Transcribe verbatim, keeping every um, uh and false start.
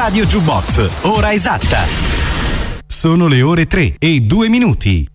Radio Jukebox, ora esatta. Sono le ore tre e due minuti.